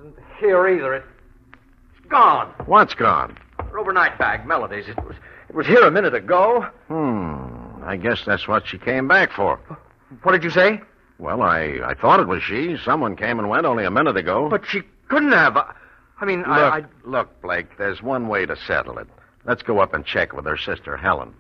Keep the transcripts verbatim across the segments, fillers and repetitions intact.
wasn't here either. It, it's gone. What's gone? Her overnight bag, Melody's. It was, it was here a minute ago. Hmm. I guess that's what she came back for. What did you say? Well, I, I thought it was she. Someone came and went only a minute ago. But she couldn't have. I, I mean, look, I, I... Look, Blake, there's one way to settle it. Let's go up and check with her sister, Helen.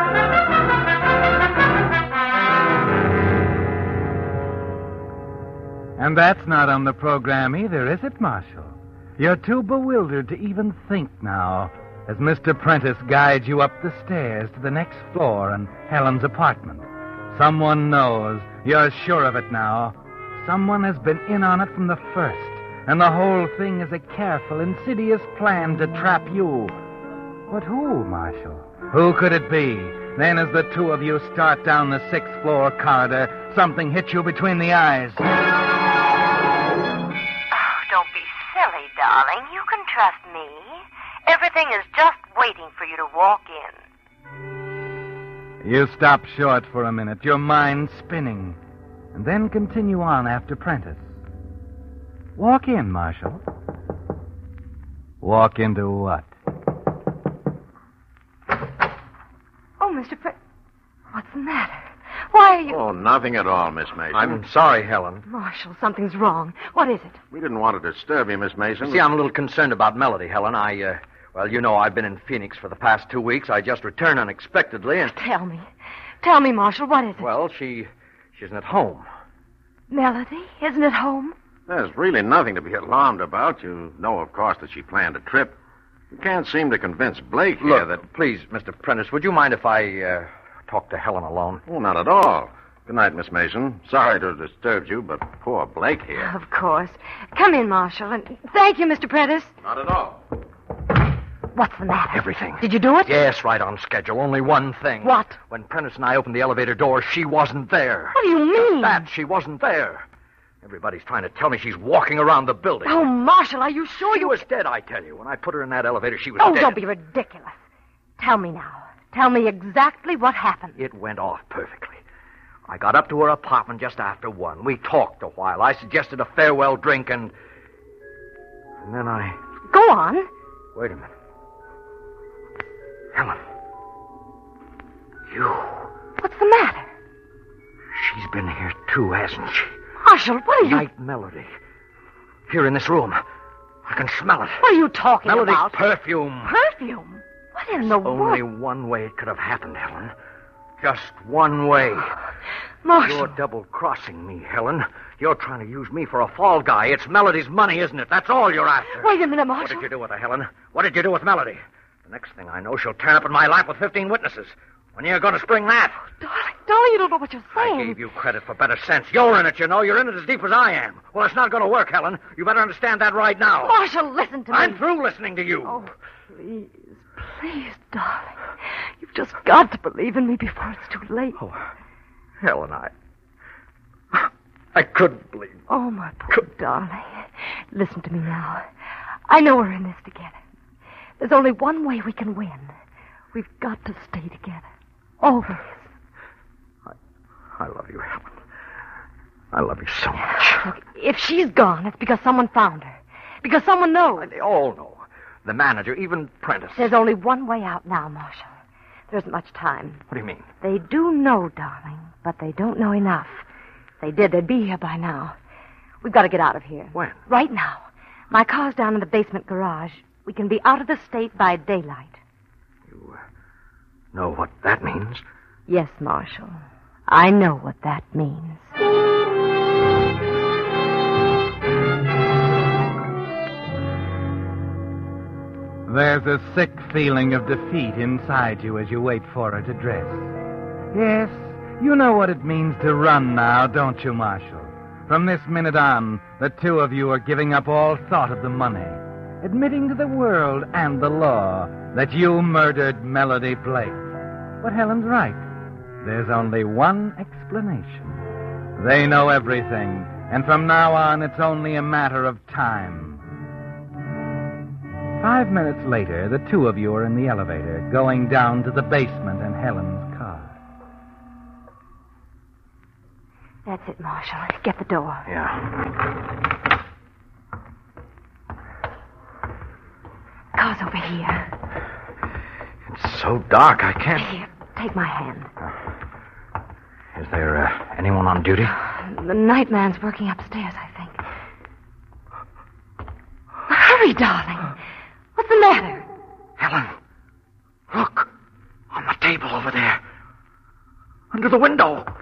And that's not on the program either, is it, Marshal? You're too bewildered to even think now as Mister Prentice guides you up the stairs to the next floor in Helen's apartment. Someone knows. You're sure of it now. Someone has been in on it from the first, and the whole thing is a careful, insidious plan to trap you. But who, Marshal? Who could it be? Then as the two of you start down the sixth floor corridor, something hits you between the eyes. Oh, don't be silly, darling. You can trust me. Everything is just waiting for you to walk in. You stop short for a minute, your mind spinning, and then continue on after Prentice. Walk in, Marshal. Walk into what? Oh, Mister Pre... What's the matter? Why are you... Oh, nothing at all, Miss Mason. I'm sorry, Helen. Marshal, something's wrong. What is it? We didn't want to disturb you, Miss Mason. See, I'm a little concerned about Melody, Helen. I, uh... Well, you know, I've been in Phoenix for the past two weeks. I just returned unexpectedly and... Tell me. Tell me, Marshal, what is it? Well, she... she isn't at home. Melody isn't at home? There's really nothing to be alarmed about. You know, of course, that she planned a trip. You can't seem to convince Blake here Look, that... please, Mister Prentice, would you mind if I, uh, talk to Helen alone? Oh, not at all. Good night, Miss Mason. Sorry to have disturbed you, but poor Blake here. Of course. Come in, Marshal, and thank you, Mister Prentice. Not at all. What's the matter? Everything. Did you do it? Yes, right on schedule. Only one thing. What? When Prentice and I opened the elevator door, she wasn't there. What do you mean? That she wasn't there. Everybody's trying to tell me she's walking around the building. Oh, Marshal, are you sure She you... was dead, I tell you. When I put her in that elevator, she was Oh, dead. don't be ridiculous. Tell me now. Tell me exactly what happened. It went off perfectly. I got up to her apartment just after one. We talked a while. I suggested a farewell drink, and... And then I... Go on. Wait a minute. Helen. You. What's the matter? She's been here, too, hasn't she? Marshal, what are you... Night Melody. Here in this room. I can smell it. What are you talking Melody's about? perfume. Perfume? What in the world? Only one way it could have happened, Helen. Just one way. Marshal. You're double-crossing me, Helen. You're trying to use me for a fall guy. It's Melody's money, isn't it? That's all you're after. Wait a minute, What Marshal. did you do with her, Helen? What did you do with Melody? The next thing I know, she'll turn up in my lap with fifteen witnesses. When are you going to spring that? Darling, darling, you don't know what you're saying. I gave you credit for better sense. You're in it, you know. You're in it as deep as I am. Well, it's not going to work, Helen. You better understand that right now. Marshal, listen to me. I'm through listening to you. Oh, please, please, darling. You've just got to believe in me before it's too late. Oh, Helen, I... I couldn't believe. Oh, my poor darling. Listen to me now. I know we're in this together. There's only one way we can win. We've got to stay together. Always. I, I love you, Helen. I love you so much. Look, if she's gone, it's because someone found her. Because someone knows. They all know. The manager, even Prentice. There's only one way out now, Marshal. There isn't much time. What do you mean? They do know, darling, but they don't know enough. If they did, they'd be here by now. We've got to get out of here. When? Right now. My car's down in the basement garage. We can be out of the state by daylight. You uh, know what that means? Yes, Marshal. I know what that means. There's a sick feeling of defeat inside you as you wait for her to dress. Yes, you know what it means to run now, don't you, Marshal? From this minute on, the two of you are giving up all thought of the money, admitting to the world and the law that you murdered Melody Blake. But Helen's right. There's only one explanation. They know everything, and from now on, it's only a matter of time. Five minutes later, the two of you are in the elevator, going down to the basement in Helen's car. That's it, Marshal. Get the door. Yeah. car's over here. It's so dark, I can't... Here, take my hand. Is there uh, anyone on duty? The night man's working upstairs, I think. Hurry, darling. What's the matter? Helen, look. On the table over there. Under the window.